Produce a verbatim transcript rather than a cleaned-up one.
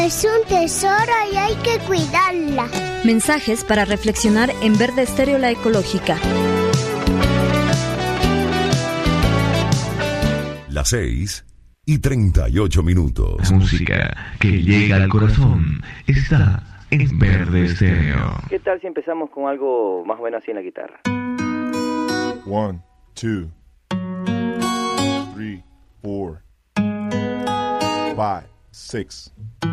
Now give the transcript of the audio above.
Es un tesoro y hay que cuidarla. Mensajes para reflexionar en Verde Estéreo La Ecológica. Las seis y treinta y ocho minutos. Música que llega al corazón está en Verde Estéreo. ¿Qué tal si empezamos con algo más o menos así en la guitarra? One, two, three, four, five, six.